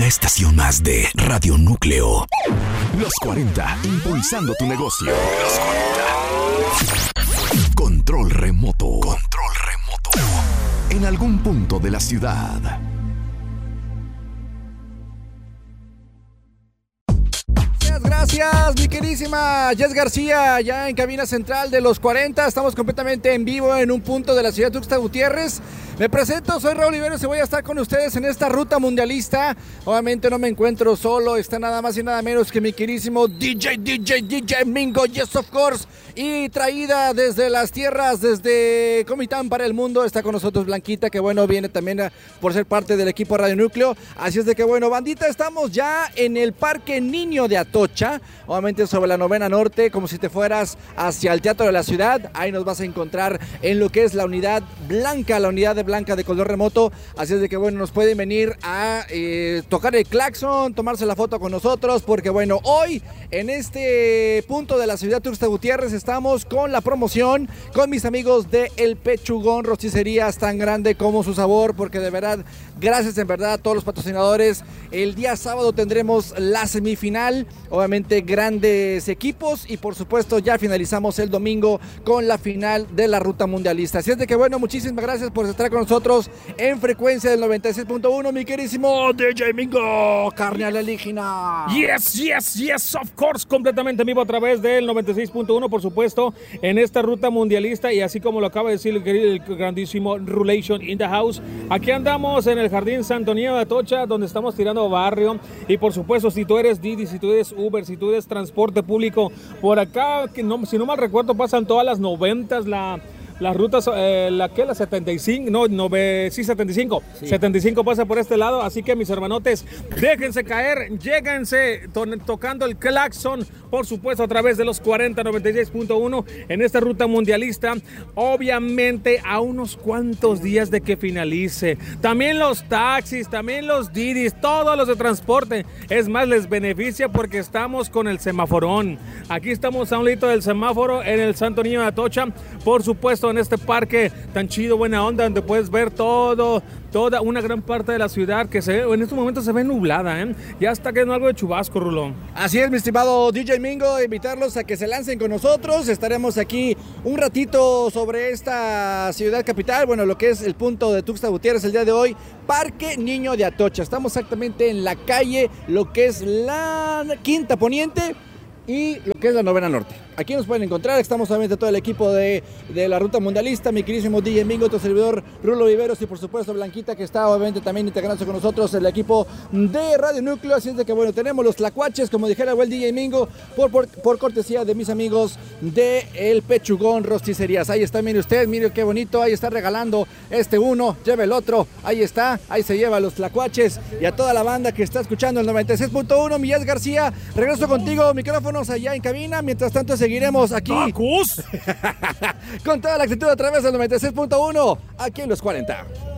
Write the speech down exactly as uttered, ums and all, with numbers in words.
Una estación más de Radio Núcleo. Los cuarenta, impulsando tu negocio. Los cuarenta. Control remoto. Control remoto. En algún punto de la ciudad. Gracias, mi queridísima Jess García, ya en cabina central de los cuarenta. Estamos completamente en vivo en un punto de la ciudad de Tuxtla Gutiérrez. Me presento, soy Raúl Oliveros y voy a estar con ustedes en esta ruta mundialista. Obviamente no me encuentro solo, está nada más y nada menos que mi queridísimo D J, D J, D J Mingo, yes of course. Y traída desde las tierras, desde Comitán para el mundo, está con nosotros Blanquita, que bueno, viene también a, por ser parte del equipo Radio Núcleo. Así es de que bueno, bandita, estamos ya en el Parque Niño de Atocha, obviamente sobre la Novena Norte, como si te fueras hacia el Teatro de la Ciudad. Ahí nos vas a encontrar en lo que es la unidad blanca, la unidad de blanca de color remoto. Así es de que bueno, nos pueden venir a eh, tocar el claxon, tomarse la foto con nosotros, porque bueno, hoy en este punto de la ciudad de Tuxtla Gutiérrez estamos con la promoción con mis amigos de El Pechugón, rosticerías tan grande como su sabor, porque de verdad, gracias en verdad a todos los patrocinadores. El día sábado tendremos la semifinal, obviamente grandes equipos, y por supuesto ya finalizamos el domingo con la final de la ruta mundialista. Así es de que bueno, muchísimas gracias por estar con nosotros en frecuencia del noventa y seis punto uno, mi querísimo D J Mingo, carne alienígena. Yes, yes, yes, of course, completamente vivo a través del noventa y seis punto uno, por supuesto, en esta ruta mundialista, y así como lo acaba de decir el querido, el grandísimo Rulation in the house. Aquí andamos en el Jardín Santo Niño de Atocha, donde estamos tirando barrio, y por supuesto, si tú eres Didi, si tú eres Uber, si tú eres transporte público, por acá, que no, si no mal recuerdo, pasan todas las noventas, la... Las rutas, eh, la que la setenta y cinco, no, no, sí, setenta y cinco, sí. setenta y cinco pasa por este lado, así que mis hermanotes, déjense caer, lléguense to tocando el claxon, por supuesto, a través de los cuarenta noventa y seis punto uno en esta ruta mundialista, obviamente a unos cuantos días de que finalice. También los taxis, también los didis, todos los de transporte, es más, les beneficia porque estamos con el semaforón. Aquí estamos a un ladito del semáforo en el Santo Niño de Atocha, por supuesto, en este parque tan chido, buena onda, donde puedes ver todo, toda una gran parte de la ciudad que se ve, en estos momentos se ve nublada, ¿eh? Ya está quedando algo de chubasco, Rulo. Así es, mi estimado D J Mingo, invitarlos a que se lancen con nosotros. Estaremos aquí un ratito sobre esta ciudad capital, bueno, lo que es el punto de Tuxtla Gutiérrez el día de hoy, Parque Niño de Atocha. Estamos exactamente en la calle, lo que es la Quinta Poniente y lo que es la Novena Norte. Aquí nos pueden encontrar, estamos obviamente todo el equipo de, de la ruta mundialista, mi queridísimo D J Mingo, tu servidor Rulo Viveros, y por supuesto Blanquita, que está obviamente también integrándose con nosotros, el equipo de Radio Núcleo. Así es de que bueno, tenemos los tlacuaches, como dijera el D J Mingo, por, por, por cortesía de mis amigos de El Pechugón Rosticerías. Ahí está, mire usted, mire qué bonito, ahí está regalando este uno, lleva el otro, ahí está, ahí se lleva los tlacuaches, y a toda la banda que está escuchando el noventa y seis punto uno, Millás García, regreso contigo, micrófonos allá en cabina, mientras tanto seguiremos aquí con toda la actitud a través del noventa y seis punto uno, aquí en los cuarenta.